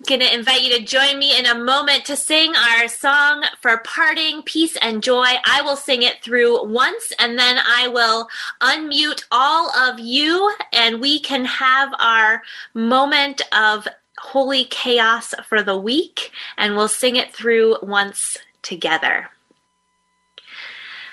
going to invite you to join me in a moment to sing our song for parting, peace and joy. I will sing it through once, and then I will unmute all of you, and we can have our moment of holy chaos for the week, and we'll sing it through once together.